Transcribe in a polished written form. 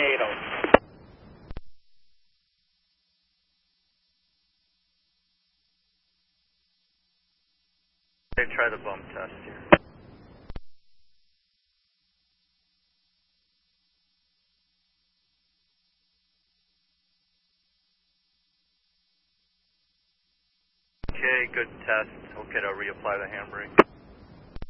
80. Okay, try the bump test here. Okay, good test. Okay to reapply the handbrake.